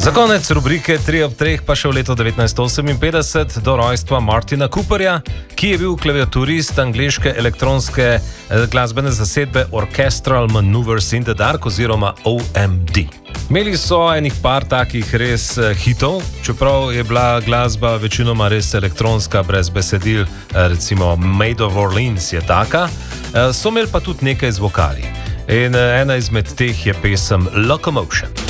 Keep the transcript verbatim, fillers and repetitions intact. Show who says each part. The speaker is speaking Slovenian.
Speaker 1: Za konec rubrike tri ob treh pa še v letu devetnajststo oseminpetdeset do rojstva Martina Cooperja, ki je bil klaviaturist angleške elektronske eh, glasbene zasedbe Orchestral Maneuvers in the Dark oziroma O M D. Imeli so enih par takih res eh, hitov, čeprav je bila glasba večinoma res elektronska, brez besedil, eh, recimo Maid of Orleans je taka, eh, so imeli pa tudi nekaj z vokali. In eh, ena izmed teh je pesem Locomotion.